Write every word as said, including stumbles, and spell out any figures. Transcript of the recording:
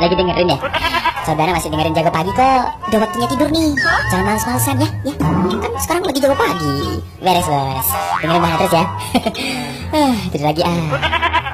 Lagi dengerin ya? Saudara masih dengerin Jago Pagi kok. Udah waktunya tidur nih. Jangan males-malesan ya, ya. Kan sekarang lagi Jago Pagi. Beres bos. Dengerin banget terus ya. Ah, tidur lagi ah.